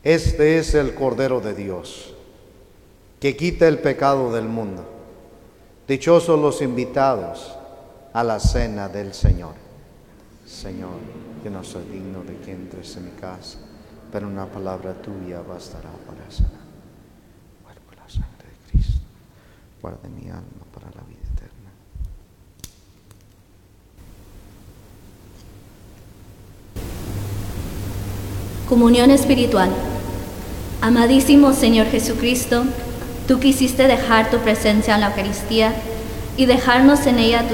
Este es el Cordero de Dios, que quita el pecado del mundo. Dichosos los invitados a la cena del Señor. Señor, yo no soy digno de que entres en mi casa, pero una palabra tuya bastará para sanar. Cuerpo y la sangre de Cristo, guarde mi alma para la vida eterna. Comunión espiritual. Amadísimo Señor Jesucristo, tú quisiste dejar tu presencia en la Eucaristía y dejarnos en ella tu